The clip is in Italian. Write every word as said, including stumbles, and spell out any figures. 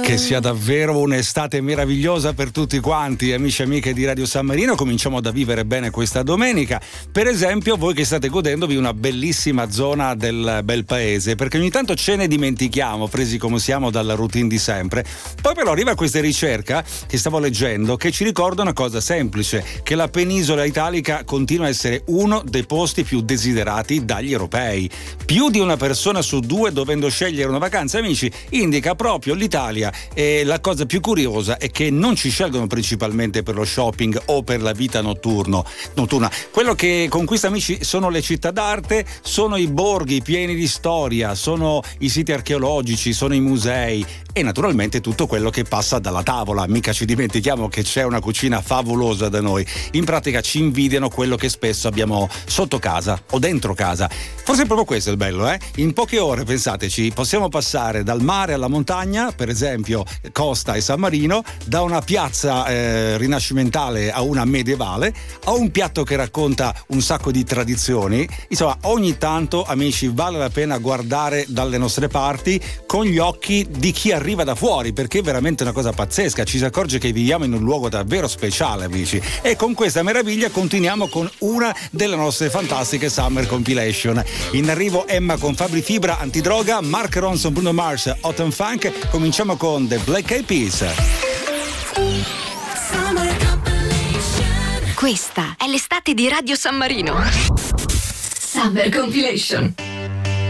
Che sia davvero un'estate meravigliosa per tutti quanti, amici e amiche di Radio San Marino. Cominciamo da vivere bene questa domenica. Per esempio, voi che state godendovi una bellissima zona del bel paese, perché ogni tanto ce ne dimentichiamo, presi come siamo dalla routine di sempre. Poi però arriva questa ricerca che stavo leggendo che ci ricorda una cosa semplice, che la penisola italica continua a essere uno dei posti più desiderati dagli europei. Più di una persona su due, dovendo scegliere una vacanza, amici, indica proprio l'Italia. E la cosa più curiosa è che non ci scelgono principalmente per lo shopping o per la vita notturno, notturna. Quello che conquista, amici, sono le città d'arte, sono i borghi pieni di storia, sono i siti archeologici, sono i musei e naturalmente tutto quello che passa dalla tavola. Mica ci dimentichiamo che c'è una cucina favolosa da noi. In pratica ci invidiano quello che spesso abbiamo sotto casa o dentro casa. Forse è proprio questo il bello, eh? In poche ore, pensateci, possiamo passare dal mare alla montagna, per esempio Costa e San Marino, da una piazza eh, rinascimentale a una medievale, a un piatto che racconta un sacco di tradizioni. Insomma, ogni tanto, amici, vale la pena guardare dalle nostre parti con gli occhi di chi arriva da fuori, perché è veramente una cosa pazzesca. Ci si accorge che viviamo in un luogo davvero speciale, amici. E con questa meraviglia continuiamo con una delle nostre fantastiche Summer Compilation. In arrivo Emma con Fabri Fibra, Antidroga, Mark Ronson, Bruno Mars, Autumn Funk. Cominciamo con The Black Eyed Peas. Questa è l'estate di Radio San Marino. Summer Compilation.